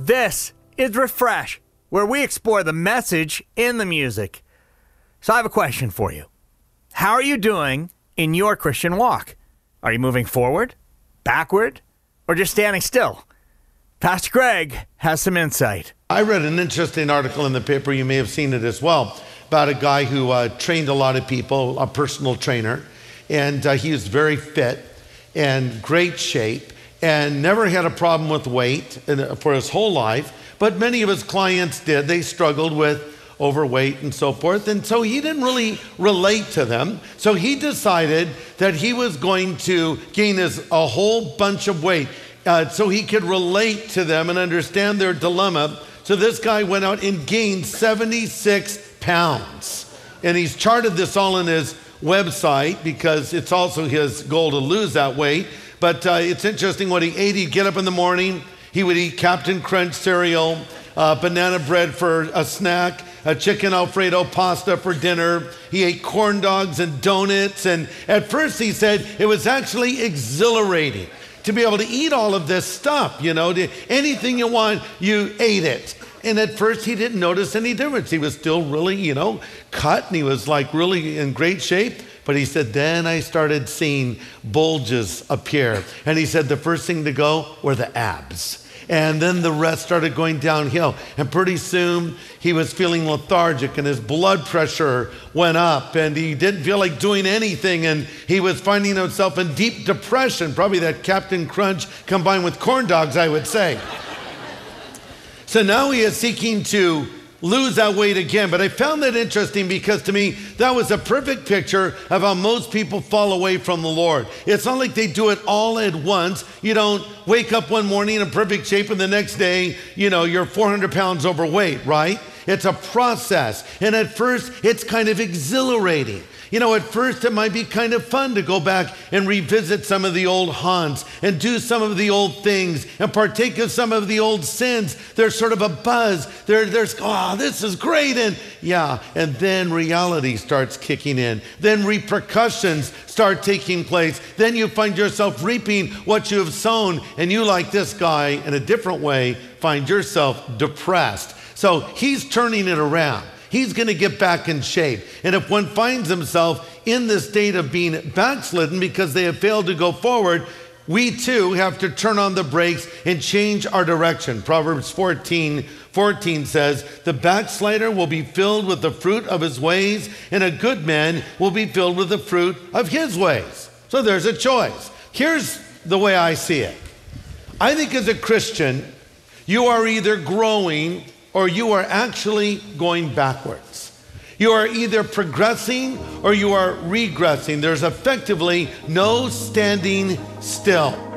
This is Refresh, where we explore the message in the music. So I have a question for you. How are you doing in your Christian walk? Are you moving forward, backward, or just standing still? Pastor Greg has some insight. I read an interesting article in the paper, you may have seen it as well, about a guy who trained a lot of people, a personal trainer, and he was very fit and great shape and never had a problem with weight for his whole life, but many of his clients did. They struggled with overweight and so forth, and so he didn't really relate to them. So he decided that he was going to gain a whole bunch of weight so he could relate to them and understand their dilemma. So this guy went out and gained 76 pounds. And he's charted this all in his website because it's also his goal to lose that weight. But it's interesting what he ate. He'd get up in the morning, he would eat Captain Crunch cereal, banana bread for a snack, a chicken Alfredo pasta for dinner. He ate corn dogs and donuts. And at first he said it was actually exhilarating to be able to eat all of this stuff, anything you want, you ate it. And at first he didn't notice any difference. He was still really, cut, and he was like really in great shape. But he said, then I started seeing bulges appear. And he said the first thing to go were the abs. And then the rest started going downhill. And pretty soon he was feeling lethargic and his blood pressure went up and he didn't feel like doing anything. And he was finding himself in deep depression, probably that Captain Crunch combined with corn dogs, I would say. So now he is seeking to lose that weight again. But I found that interesting because to me, that was a perfect picture of how most people fall away from the Lord. It's not like they do it all at once. You don't wake up one morning in perfect shape and the next day, you're 400 pounds overweight, right? It's a process. And at first, it's kind of exhilarating. At first it might be kind of fun to go back and revisit some of the old haunts and do some of the old things and partake of some of the old sins. There's sort of a buzz. There's, this is great. And then reality starts kicking in. Then repercussions start taking place. Then you find yourself reaping what you have sown. And you, like this guy, in a different way, find yourself depressed. So he's turning it around. He's going to get back in shape. And if one finds himself in the state of being backslidden because they have failed to go forward, we too have to turn on the brakes and change our direction. Proverbs 14:14 says, the backslider will be filled with the fruit of his ways, and a good man will be filled with the fruit of his ways. So there's a choice. Here's the way I see it. I think as a Christian, you are either growing or you are actually going backwards. You are either progressing or you are regressing. There's effectively no standing still.